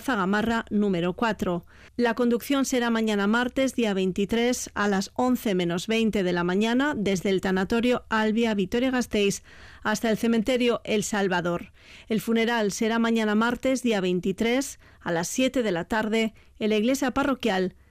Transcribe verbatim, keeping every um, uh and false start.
Plaza Gamarra número cuatro. La conducción será mañana martes, día veintitrés, a las once menos veinte de la mañana, desde el tanatorio Albia Vitoria-Gasteiz hasta el cementerio El Salvador. El funeral será mañana martes, día veintitrés, a las siete de la tarde, en la iglesia parroquial